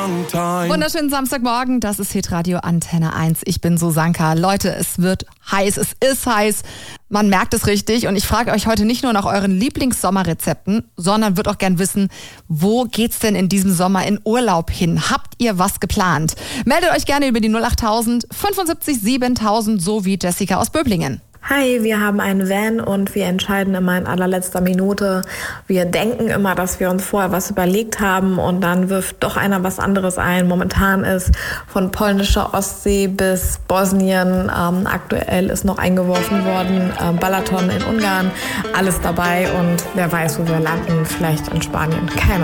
long time. Wunderschönen Samstagmorgen, das ist Hitradio Antenne 1. Ich bin Susanka. Leute, es wird heiß, es ist heiß. Man merkt es richtig und ich frage euch heute nicht nur nach euren Lieblingssommerrezepten, sondern würde auch gern wissen, wo geht's denn in diesem Sommer in Urlaub hin? Habt ihr was geplant? Meldet euch gerne über die 08000 75 7000, so wie Jessica aus Böblingen. Hi, wir haben einen Van und wir entscheiden immer in allerletzter Minute. Wir denken immer, dass wir uns vorher was überlegt haben und dann wirft doch einer was anderes ein. Momentan ist von polnischer Ostsee bis Bosnien, aktuell ist noch eingeworfen worden, Balaton in Ungarn, alles dabei und wer weiß, wo wir landen, vielleicht in Spanien, keine